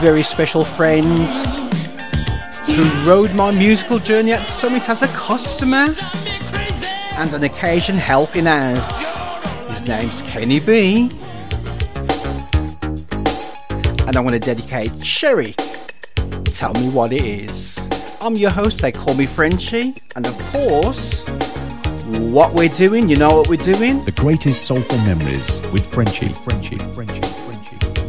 very special friend who rode my musical journey at Summit as a customer and on occasion helping out. His name's Kenny B. And I want to dedicate Sherry. Tell me what it is. I'm your host, they call me Frenchie, and of course, what we're doing, you know what we're doing? The greatest soulful memories with Frenchie.